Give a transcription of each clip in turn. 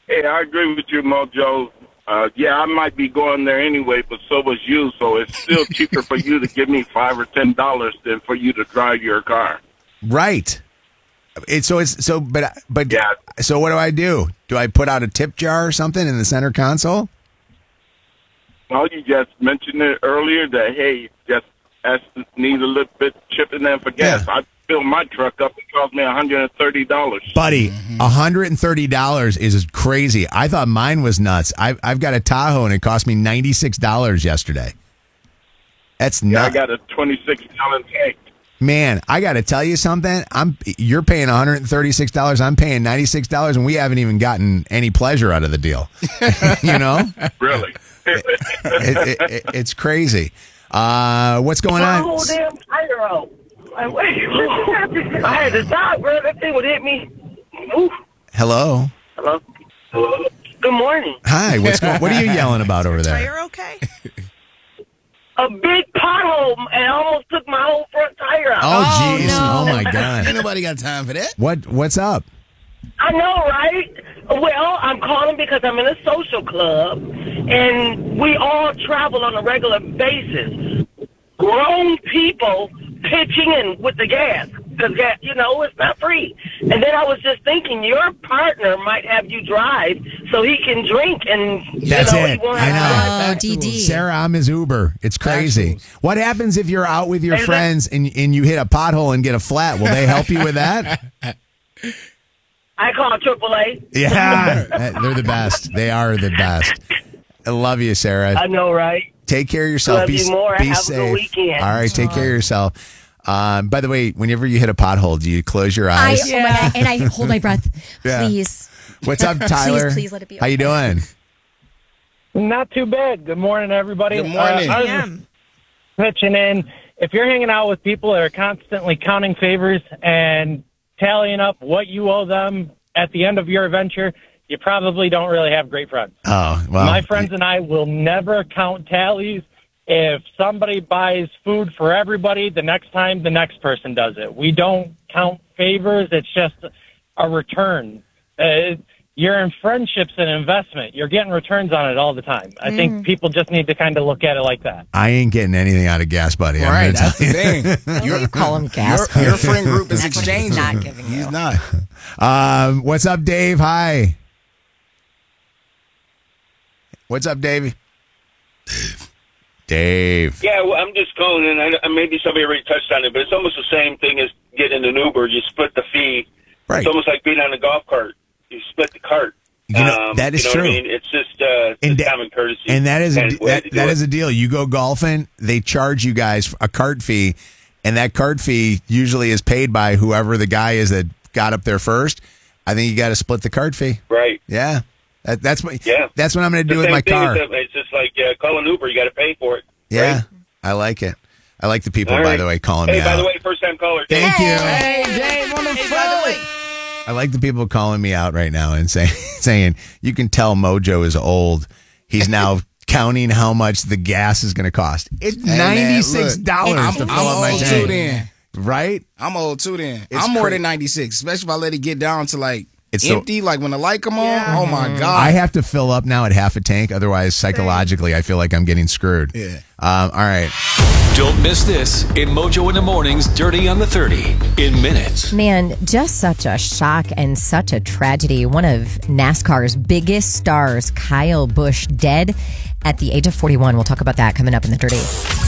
Hey, I agree with you, Mojo. Yeah, I might be going there anyway, but so was you. So it's still cheaper for you to give me $5 or $10 than for you to drive your car. Right. But So what do? Do I put out a tip jar or something in the center console? Well, you just mentioned it earlier that, hey, just need a little bit chipping in for gas. I fill my truck up. It cost me $130. Buddy, $130 is crazy. I thought mine was nuts. I've got a Tahoe, and it cost me $96 yesterday. That's nuts. I got a 26-gallon tank. Man, I got to tell you something. You're paying $136. I'm paying $96, and we haven't even gotten any pleasure out of the deal. You know? Really? It's crazy. What's going on? whole damn tire out. Like, wait, what happened? I had to stop, bro. That thing would hit me. Oof. Hello. Hello? Good morning. Hi. What are you yelling about over there? Tire okay? A big pothole, and I almost took my whole front tire out. Oh, jeez. no. Oh, my God. Ain't nobody got time for that. What's up? I know, right? Well, I'm calling because I'm in a social club, and we all travel on a regular basis. Grown people pitching in with the gas, because gas, it's not free. And then I was just thinking, your partner might have you drive so he can drink, and That's he it. won't I know. have to drive back. DD. Sarah, I'm his Uber. It's crazy. What happens if you're out with your friends and you hit a pothole and get a flat? Will they help you with that? I call AAA. Yeah. They're the best. They are the best. I love you, Sarah. I know, right? Take care of yourself. Love you more. Be Have safe. a good weekend. All right, take care of yourself. By the way, whenever you hit a pothole, do you close your eyes? Oh my God, and I hold my breath. Yeah. Please. What's up, Tyler? Please let it be How you doing? Not too bad. Good morning, everybody. Good morning. I was just pitching in. If you're hanging out with people that are constantly counting favors and tallying up what you owe them at the end of your adventure, you probably don't really have great friends. Oh, well. My friends and I will never count tallies. If somebody buys food for everybody, the next time the next person does it. We don't count favors. It's just a return. You're in friendships and investment. You're getting returns on it all the time. I think people just need to kind of look at it like that. I ain't getting anything out of gas, buddy. I'm Right, gonna that's tell the you. thing. You call him gas. Your friend group is That's what he's exchanging. not giving you. He's not. What's up, Dave? Hi. What's up, Dave? Dave. Yeah, well, I'm just calling in. Maybe somebody already touched on it, but it's almost the same thing as getting an Uber. You split the fee. Right. It's almost like being on a golf cart. You split the cart. That is you know true. What I mean? It's just common courtesy. And that is kind of way to do that it. is a deal. You go golfing, they charge you guys a cart fee, and that cart fee usually is paid by whoever the guy is that got up there first. I think you got to split the cart fee. Right. Yeah. That's what. Yeah. That's what I'm going to do The with my same thing car. It's just like call an Uber. You got to pay for it. Yeah. Right? I like it. I like the people, All by right. the way, calling Hey, me by out. the way, first-time caller. Thank you. Hey, Dave, on the phone. I like the people calling me out right now and saying you can tell Mojo is old. He's now counting how much the gas is going to cost. It's Hey, man, $96 look, to fill I'm up my old too tank. then. Right? I'm old too then. It's I'm more cra- than 96, especially if I let it get down to like It's so- empty, like when the light come on. Oh my God. I have to fill up now at half a tank. Otherwise, psychologically, I feel like I'm getting screwed. Yeah. All right. Don't miss this in Mojo in the Mornings, Dirty on the 30 in minutes. Man, just such a shock and such a tragedy. One of NASCAR's biggest stars, Kyle Busch, dead at the age of 41. We'll talk about that coming up in the Dirty.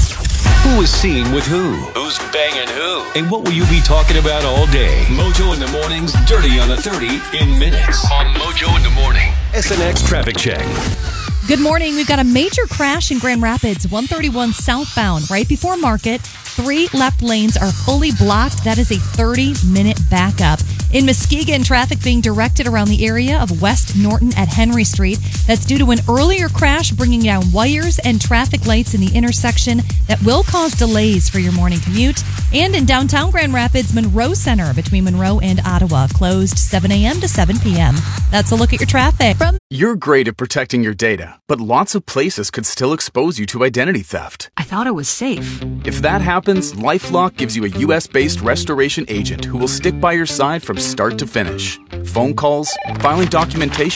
Who is seen with who? Who's banging who? And what will you be talking about all day? Mojo in the Mornings, Dirty on the 30 in minutes. On Mojo in the Morning. SNX Traffic Check. Good morning. We've got a major crash in Grand Rapids, 131 southbound, right before Market. 3 left lanes are fully blocked. That is a 30-minute backup. In Muskegon, traffic being directed around the area of West Norton at Henry Street. That's due to an earlier crash bringing down wires and traffic lights in the intersection that will cause delays for your morning commute. And in downtown Grand Rapids, Monroe Center between Monroe and Ottawa, closed 7 a.m. to 7 p.m. That's a look at your traffic. You're great at protecting your data, but lots of places could still expose you to identity theft. I thought it was safe. If that happens, LifeLock gives you a U.S.-based restoration agent who will stick by your side from start to finish. Phone calls, filing documentation,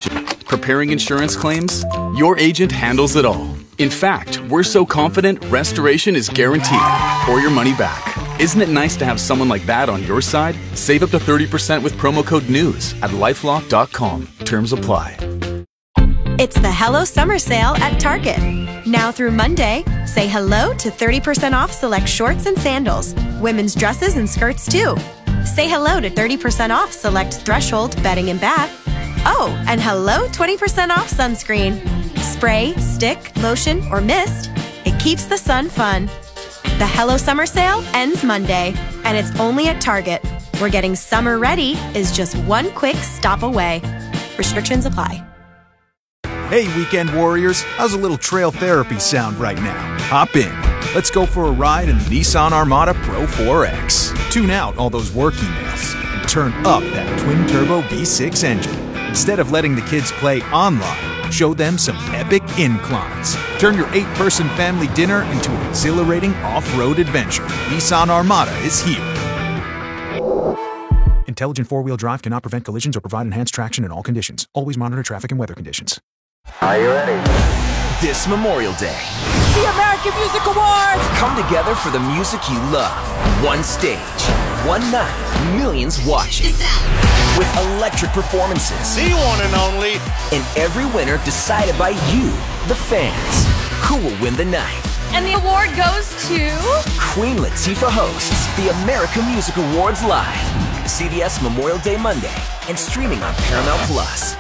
preparing insurance claims, your agent handles it all. In fact, we're so confident restoration is guaranteed or your money back. Isn't it nice to have someone like that on your side? Save up to 30% with promo code NEWS at LifeLock.com. Terms apply. It's the Hello Summer Sale at Target. Now through Monday, say hello to 30% off select shorts and sandals. Women's dresses and skirts too. Say hello to 30% off select Threshold bedding and bath. Oh, and hello 20% off sunscreen. Spray, stick, lotion, or mist. It keeps the sun fun. The Hello Summer Sale ends Monday, and it's only at Target, where getting summer ready is just one quick stop away. Restrictions apply. Hey, weekend warriors, how's a little trail therapy sound right now? Hop in. Let's go for a ride in the Nissan Armada Pro 4X. Tune out all those work emails and turn up that twin-turbo V6 engine. Instead of letting the kids play online, show them some epic inclines. Turn your 8-person family dinner into an exhilarating off-road adventure. Nissan Armada is here. Intelligent four-wheel drive cannot prevent collisions or provide enhanced traction in all conditions. Always monitor traffic and weather conditions. Are you ready? This Memorial Day, the American Music Awards come together for the music you love. One stage, one night, millions watching. With electric performances. The one and only. And every winner decided by you, the fans. Who will win the night? And the award goes to... Queen Latifah hosts the American Music Awards live. CBS Memorial Day Monday and streaming on Paramount Plus.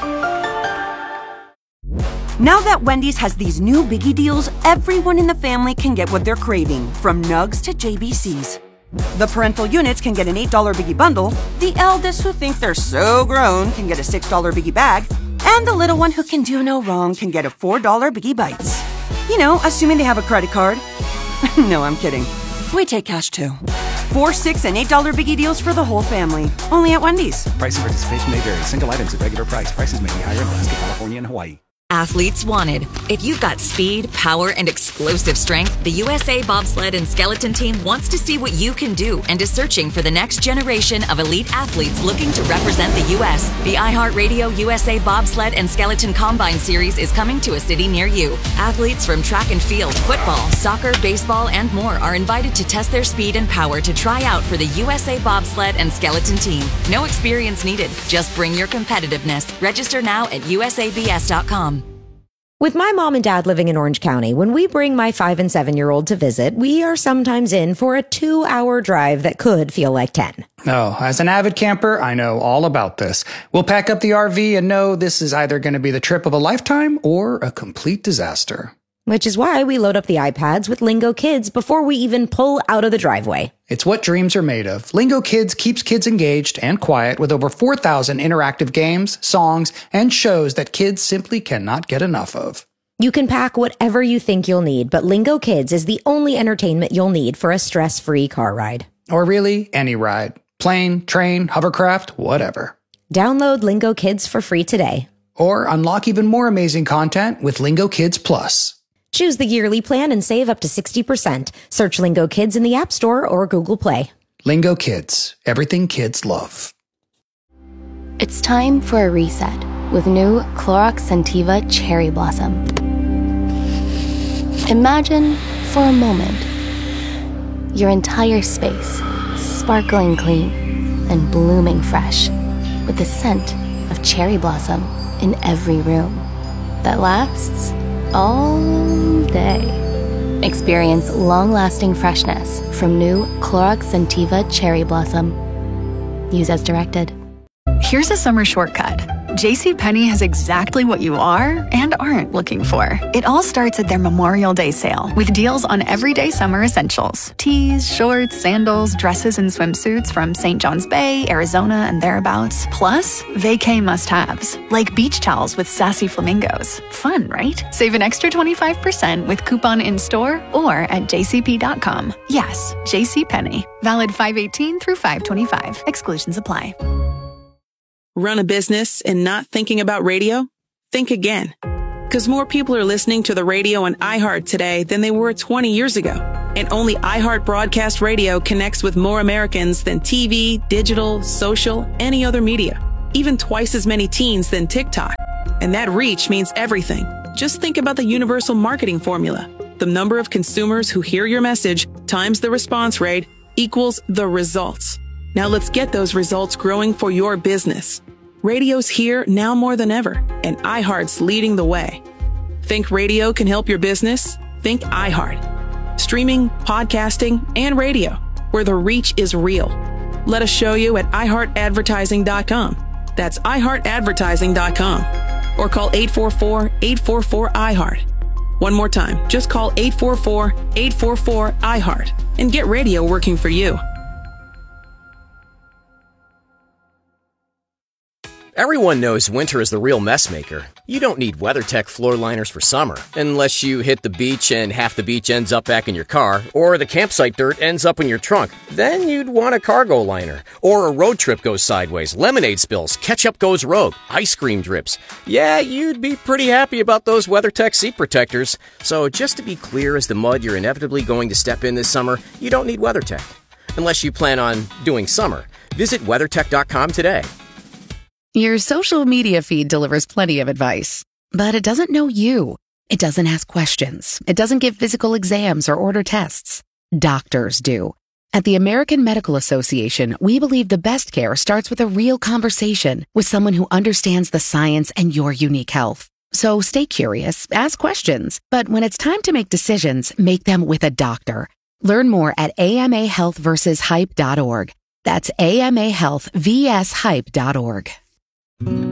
Now that Wendy's has these new biggie deals, everyone in the family can get what they're craving, from nugs to JBCs. The parental units can get an $8 biggie bundle, the eldest who think they're so grown can get a $6 biggie bag, and the little one who can do no wrong can get a $4 biggie bites. You know, assuming they have a credit card. No, I'm kidding. We take cash too. 4, 6, and $8 biggie deals for the whole family. Only at Wendy's. Price and participation may vary. Single items at regular price. Prices may be higher in Alaska, California, and Hawaii. Athletes wanted. If you've got speed, power, and explosive strength, the USA Bobsled and Skeleton Team wants to see what you can do and is searching for the next generation of elite athletes looking to represent the U.S. The iHeartRadio USA Bobsled and Skeleton Combine Series is coming to a city near you. Athletes from track and field, football, soccer, baseball, and more are invited to test their speed and power to try out for the USA Bobsled and Skeleton Team. No experience needed. Just bring your competitiveness. Register now at usabs.com. With my mom and dad living in Orange County, when we bring my 5 and 7-year-old to visit, we are sometimes in for a 2-hour drive that could feel like 10. Oh, as an avid camper, I know all about this. We'll pack up the RV and know this is either going to be the trip of a lifetime or a complete disaster. Which is why we load up the iPads with Lingo Kids before we even pull out of the driveway. It's what dreams are made of. Lingo Kids keeps kids engaged and quiet with over 4,000 interactive games, songs, and shows that kids simply cannot get enough of. You can pack whatever you think you'll need, but Lingo Kids is the only entertainment you'll need for a stress-free car ride. Or really, any ride. Plane, train, hovercraft, whatever. Download Lingo Kids for free today. Or unlock even more amazing content with Lingo Kids Plus. Choose the yearly plan and save up to 60%. Search Lingo Kids in the App Store or Google Play. Lingo Kids. Everything kids love. It's time for a reset with new Clorox Scentiva Cherry Blossom. Imagine, for a moment, your entire space sparkling clean and blooming fresh with the scent of cherry blossom in every room that lasts all day. Experience long-lasting freshness from new Clorox Scentiva Cherry Blossom. Use as directed. Here's a summer shortcut. JCPenney has exactly what you are and aren't looking for. It all starts at their Memorial Day sale with deals on everyday summer essentials. Tees, shorts, sandals, dresses, and swimsuits from St. John's Bay, Arizona, and thereabouts. Plus, vacay must-haves, like beach towels with sassy flamingos. Fun, right? Save an extra 25% with coupon in-store or at jcp.com. Yes, JCPenney. Valid 5/18 through 5/25. Exclusions apply. Run a business and not thinking about radio? Think again. Because more people are listening to the radio on iHeart today than they were 20 years ago. And only iHeart Broadcast Radio connects with more Americans than TV, digital, social, any other media. Even twice as many teens than TikTok. And that reach means everything. Just think about the universal marketing formula. The number of consumers who hear your message times the response rate equals the results. Now let's get those results growing for your business. Radio's here now more than ever, and iHeart's leading the way. Think radio can help your business? Think iHeart. Streaming, podcasting, and radio, where the reach is real. Let us show you at iHeartAdvertising.com. That's iHeartAdvertising.com. Or call 844-844-iHeart. One more time, just call 844-844-iHeart and get radio working for you. Everyone knows winter is the real mess maker. You don't need WeatherTech floor liners for summer, unless you hit the beach and half the beach ends up back in your car, or the campsite dirt ends up in your trunk. Then you'd want a cargo liner. Or a road trip goes sideways, lemonade spills, ketchup goes rogue, ice cream drips. Yeah, you'd be pretty happy about those WeatherTech seat protectors. So just to be clear as the mud you're inevitably going to step in this summer, you don't need WeatherTech. Unless you plan on doing summer. Visit WeatherTech.com today. Your social media feed delivers plenty of advice, but it doesn't know you. It doesn't ask questions. It doesn't give physical exams or order tests. Doctors do. At the American Medical Association, we believe the best care starts with a real conversation with someone who understands the science and your unique health. So stay curious, ask questions, but when it's time to make decisions, make them with a doctor. Learn more at amahealthversushype.org. That's amahealthvshype.org.